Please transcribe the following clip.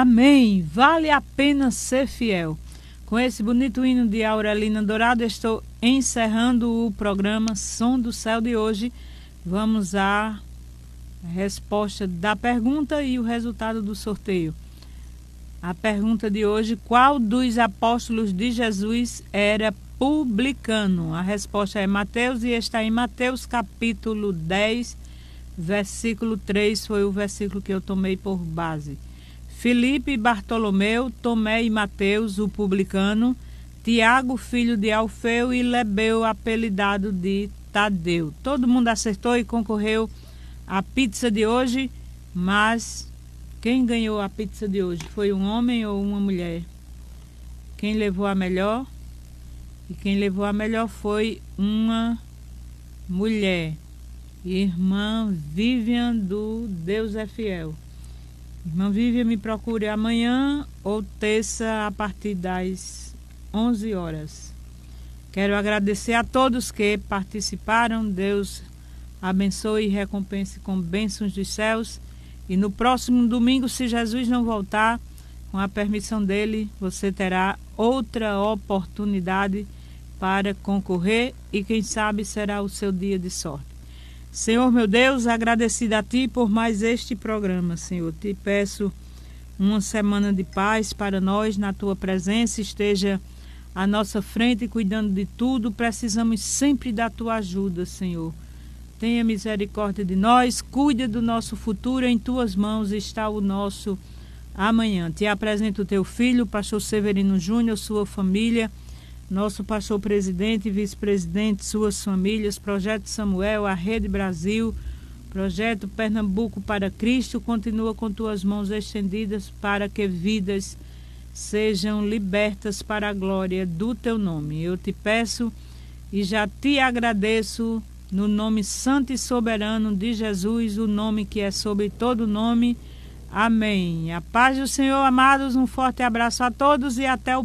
Amém. Vale a pena ser fiel. Com esse bonito hino de Aurelina Dourado, estou encerrando o programa Som do Céu de hoje. Vamos à resposta da pergunta e o resultado do sorteio. A pergunta de hoje: qual dos apóstolos de Jesus era publicano? A resposta é Mateus e está em Mateus capítulo 10, versículo 3, foi o versículo que eu tomei por base. Filipe, Bartolomeu, Tomé e Mateus, o publicano, Tiago, filho de Alfeu, e Lebeu, apelidado de Tadeu. Todo mundo acertou e concorreu à pizza de hoje, mas quem ganhou a pizza de hoje? Foi um homem ou uma mulher? Quem levou a melhor? E quem levou a melhor foi uma mulher. Irmã Vivian do Deus é Fiel. Irmã Vivian, me procure amanhã ou terça a partir das 11 horas. Quero agradecer a todos que participaram. Deus abençoe e recompense com bênçãos dos céus. E no próximo domingo, se Jesus não voltar, com a permissão dele, você terá outra oportunidade para concorrer e quem sabe será o seu dia de sorte. Senhor meu Deus, agradecido a Ti por mais este programa, Senhor. Te peço uma semana de paz para nós, na Tua presença, esteja à nossa frente cuidando de tudo. Precisamos sempre da Tua ajuda, Senhor. Tenha misericórdia de nós, cuida do nosso futuro, em Tuas mãos está o nosso amanhã. Te apresento o Teu filho, pastor Severino Júnior, sua família, nosso pastor presidente e vice-presidente, suas famílias, Projeto Samuel, a Rede Brasil, Projeto Pernambuco para Cristo, continua com tuas mãos estendidas para que vidas sejam libertas para a glória do teu nome. Eu te peço e já te agradeço no nome santo e soberano de Jesus, o nome que é sobre todo nome. Amém. A paz do Senhor, amados, um forte abraço a todos e até o